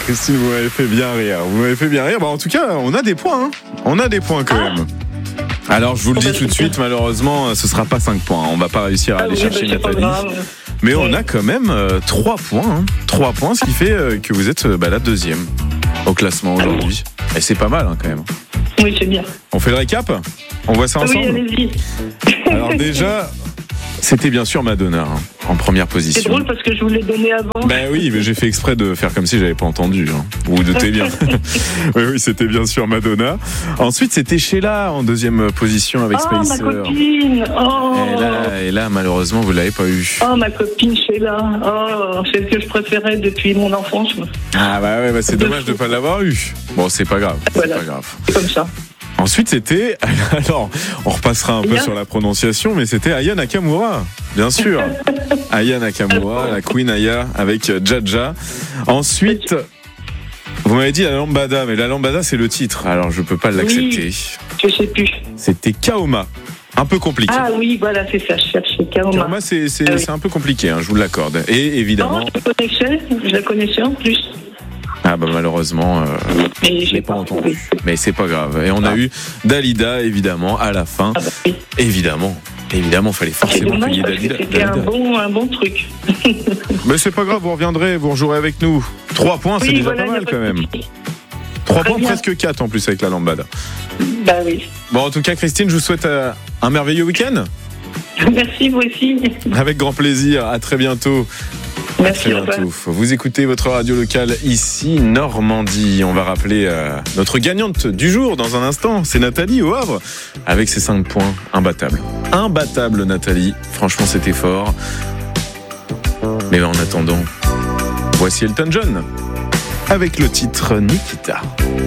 Christine, vous m'avez fait bien rire. Bah, en tout cas, on a des points. On a des points quand même. Alors, je vous le dis tout de suite, malheureusement, ce sera pas 5 points. On va pas réussir à aller chercher Nathalie. Mais on a quand même 3 points. 3 points, ce qui fait que vous êtes la deuxième au classement aujourd'hui. Et c'est pas mal quand même. Oui, c'est bien. On fait le récap ? On voit ça ensemble ? Oui, allez-y. Alors déjà, c'était bien sûr Madonna en première position. C'est drôle parce que je vous l'ai donné avant. Ben oui, mais j'ai fait exprès de faire comme si j'avais pas entendu. Vous vous doutez bien. Oui, c'était bien sûr Madonna. Ensuite, c'était Sheila en deuxième position avec Spacer. Ma copine. Et là, malheureusement, vous l'avez pas eu. Oh, ma copine Sheila. Oh, celle que je préférais depuis mon enfance. Ah bah ouais, c'est dommage de pas l'avoir eu. Bon, c'est pas grave. Voilà. C'est pas grave. C'est comme ça. Ensuite, c'était, alors, on repassera un peu sur la prononciation, mais c'était Aya Nakamura, bien sûr. Aya Nakamura, la Queen Aya avec Jaja. Ensuite, vous m'avez dit la lambada, mais la lambada, c'est le titre, alors je peux pas l'accepter. Oui, je sais plus. C'était Kaoma. Un peu compliqué. Ah oui, voilà, c'est ça, je cherchais Kaoma. Kaoma, c'est un peu compliqué, je vous l'accorde. Et évidemment. Non, je la connaissais en plus. Ah bah malheureusement, je l'ai pas entendu. Mais c'est pas grave. Et on a eu Dalida, évidemment, à la fin. Ah bah oui. Évidemment, fallait forcément qu'il y ait Dalida. C'était un bon truc. Mais c'est pas grave, vous reviendrez, vous rejouerez avec nous. 3 points, c'est déjà pas mal quand même. 3 points, presque 4 en plus avec la lambada. Bah oui. Bon, en tout cas, Christine, je vous souhaite un merveilleux week-end. Merci, vous aussi. Avec grand plaisir, à très bientôt. Merci, à très bientôt. Vous écoutez votre radio locale ici, Normandie. On va rappeler notre gagnante du jour dans un instant. C'est Nathalie au Havre avec ses 5 points imbattables. Imbattable, Nathalie. Franchement, c'était fort. Mais en attendant, voici Elton John avec le titre Nikita.